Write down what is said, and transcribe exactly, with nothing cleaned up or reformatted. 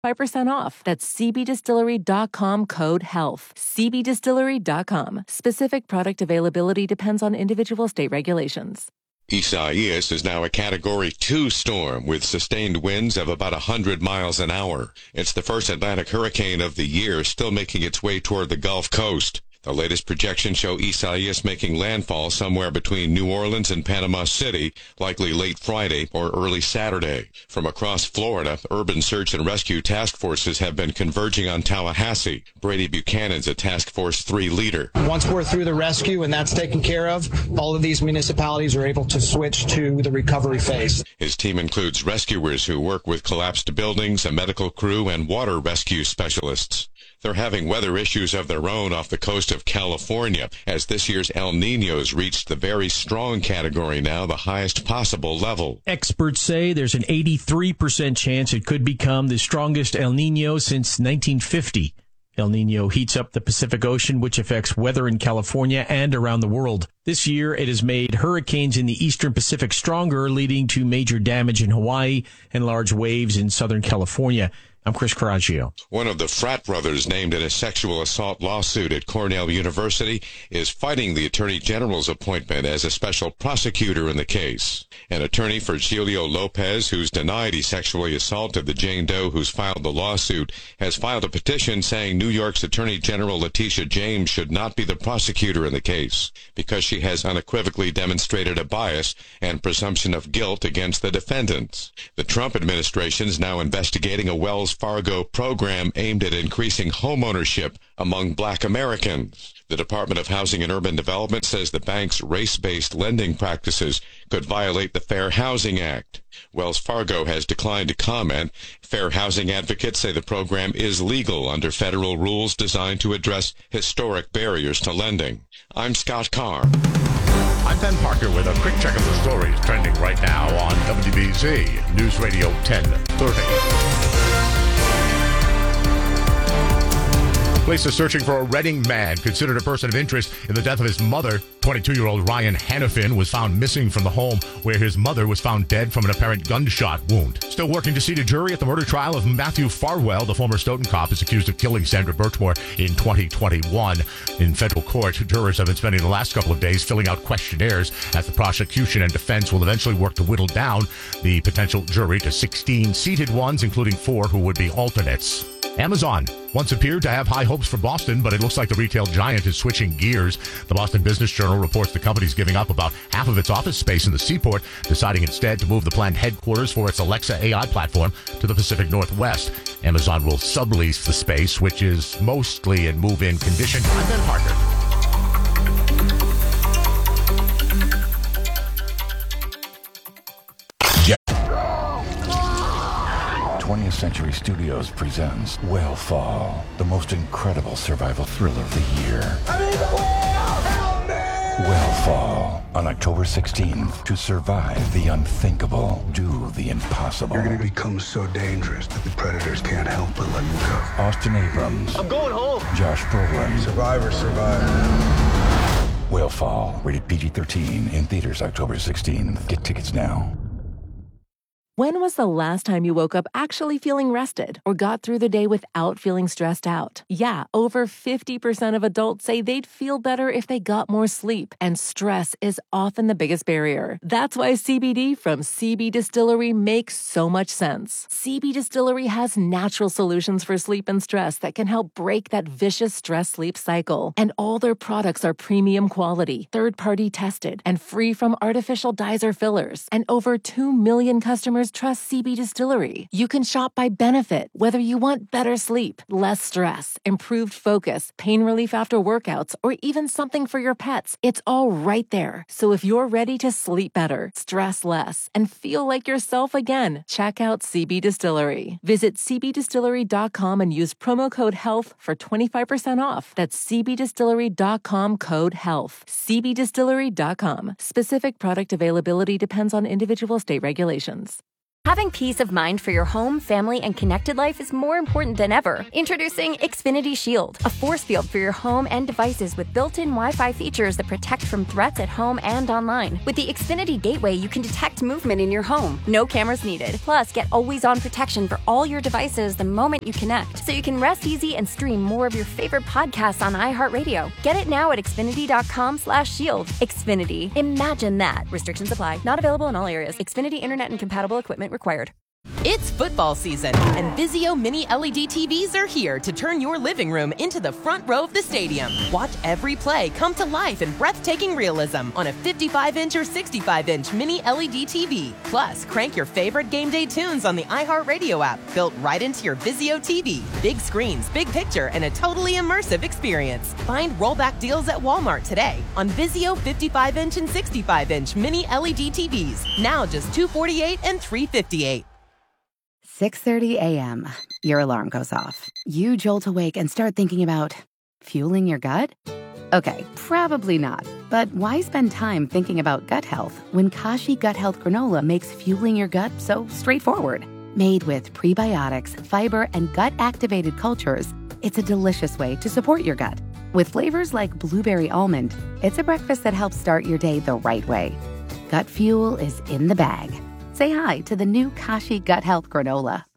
five percent off. That's c b distillery dot com, code HEALTH. c b distillery dot com. Specific product availability depends on individual state regulations. Isaias is now a Category two storm with sustained winds of about one hundred miles an hour. It's the first Atlantic hurricane of the year, still making its way toward the Gulf Coast. The latest projections show Isaias making landfall somewhere between New Orleans and Panama City, likely late Friday or early Saturday. From across Florida, urban search and rescue task forces have been converging on Tallahassee. Brady Buchanan's a Task Force three leader. Once we're through the rescue and that's taken care of, all of these municipalities are able to switch to the recovery phase. His team includes rescuers who work with collapsed buildings, a medical crew, and water rescue specialists. They're having weather issues of their own off the coast of California, as this year's El Niño's reached the very strong category now, the highest possible level. Experts say there's an eighty-three percent chance it could become the strongest El Niño since nineteen fifty. El Niño heats up the Pacific Ocean, which affects weather in California and around the world. This year, it has made hurricanes in the eastern Pacific stronger, leading to major damage in Hawaii and large waves in Southern California. I'm Chris Coraggio. One of the frat brothers named in a sexual assault lawsuit at Cornell University is fighting the Attorney General's appointment as a special prosecutor in the case. An attorney for Giulio Lopez, who's denied he sexually assaulted the Jane Doe who's filed the lawsuit, has filed a petition saying New York's Attorney General Letitia James should not be the prosecutor in the case because she has unequivocally demonstrated a bias and presumption of guilt against the defendants. The Trump administration is now investigating a Wells Fargo program aimed at increasing homeownership among black Americans. The Department of Housing and Urban Development says the bank's race-based lending practices could violate the Fair Housing Act. Wells Fargo has declined to comment. Fair housing advocates say the program is legal under federal rules designed to address historic barriers to lending. I'm Scott Carr. I'm Ben Parker with a quick check of the stories trending right now on W B Z News Radio ten thirty. Police are searching for a Reading man considered a person of interest in the death of his mother. twenty-two-year-old Ryan Hannafin was found missing from the home where his mother was found dead from an apparent gunshot wound. Still working to seat a jury at the murder trial of Matthew Farwell. The former Stoughton cop is accused of killing Sandra Birchmore in twenty twenty-one. In federal court, jurors have been spending the last couple of days filling out questionnaires as the prosecution and defense will eventually work to whittle down the potential jury to sixteen seated ones, including four who would be alternates. Amazon once appeared to have high hopes for Boston, but it looks like the retail giant is switching gears. The Boston Business Journal reports the company's giving up about half of its office space in the Seaport, deciding instead to move the planned headquarters for its Alexa A I platform to the Pacific Northwest. Amazon will sublease the space, which is mostly in move-in condition. I'm Ben Parker. twentieth Century Studios presents Whale the most incredible survival thriller of the year. I'm in the whale! Help me! Whale on October sixteenth. To survive the unthinkable, do the impossible. You're going to become so dangerous that the predators can't help but let you go. Austin Abrams. I'm going home. Josh Brolin. Survivor, survivor. Whale rated P G thirteen, in theaters October sixteenth. Get tickets now. When was the last time you woke up actually feeling rested or got through the day without feeling stressed out? Yeah, over fifty percent of adults say they'd feel better if they got more sleep, and stress is often the biggest barrier. That's why C B D from C B Distillery makes so much sense. C B Distillery has natural solutions for sleep and stress that can help break that vicious stress-sleep cycle. And all their products are premium quality, third-party tested, and free from artificial dyes or fillers. And over two million customers trust C B Distillery. You can shop by benefit, whether you want better sleep, less stress, improved focus, pain relief after workouts, or even something for your pets. It's all right there. So if you're ready to sleep better, stress less, and feel like yourself again, check out C B Distillery. Visit c b distillery dot com and use promo code HEALTH for twenty-five percent off. That's c b distillery dot com, code HEALTH. c b distillery dot com. Specific product availability depends on individual state regulations. Having peace of mind for your home, family, and connected life is more important than ever. Introducing Xfinity Shield, a force field for your home and devices with built-in Wi-Fi features that protect from threats at home and online. With the Xfinity Gateway, you can detect movement in your home. No cameras needed. Plus, get always-on protection for all your devices the moment you connect, so you can rest easy and stream more of your favorite podcasts on iHeartRadio. Get it now at Xfinity.com slash shield. Xfinity. Imagine that. Restrictions apply. Not available in all areas. Xfinity Internet and compatible equipment required. It's football season, and Vizio Mini L E D T Vs are here to turn your living room into the front row of the stadium. Watch every play come to life in breathtaking realism on a fifty-five inch or sixty-five inch Mini L E D T V. Plus, crank your favorite game day tunes on the iHeartRadio app, built right into your Vizio T V. Big screens, big picture, and a totally immersive experience. Find rollback deals at Walmart today on Vizio fifty-five inch and sixty-five inch Mini L E D T Vs. Now just two hundred forty-eight dollars and three hundred fifty-eight dollars. six thirty a.m. Your alarm goes off. You jolt awake and start thinking about fueling your gut? Okay, probably not. But why spend time thinking about gut health when Kashi Gut Health Granola makes fueling your gut so straightforward? Made with prebiotics, fiber, and gut-activated cultures, it's a delicious way to support your gut. With flavors like blueberry almond, it's a breakfast that helps start your day the right way. Gut fuel is in the bag. Say hi to the new Kashi Gut Health Granola.